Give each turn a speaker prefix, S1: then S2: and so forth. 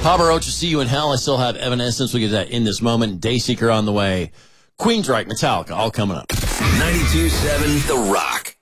S1: Papa Roach will see you in hell. I still have Evanescence. We'll get that in this moment. Dayseeker on the way. Queensryche, Metallica, all coming up.
S2: 92.7 The Rock.